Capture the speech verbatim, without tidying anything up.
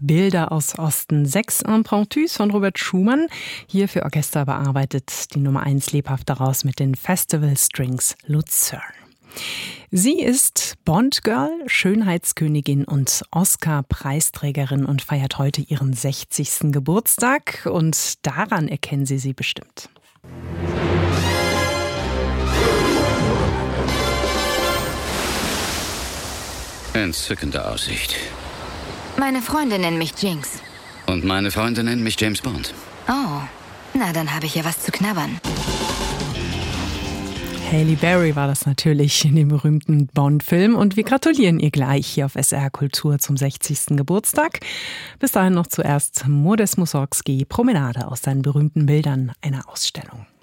Bilder aus Osten. Sechs Impromptus von Robert Schumann, hier für Orchester bearbeitet. Die Nummer eins lebhaft daraus mit den Festival Strings Luzern. Sie ist Bond-Girl, Schönheitskönigin und Oscar-Preisträgerin und feiert heute ihren sechzigsten Geburtstag. Und daran erkennen Sie sie bestimmt. Entzückende Aussicht. Meine Freunde nennen mich Jinx. Und meine Freunde nennen mich James Bond. Oh, na dann habe ich ja was zu knabbern. Halle Berry war das natürlich in dem berühmten Bond-Film und wir gratulieren ihr gleich hier auf S R Kultur zum sechzigsten Geburtstag. Bis dahin noch zuerst Modest Mussorgsky, Promenade aus seinen berühmten Bildern einer Ausstellung.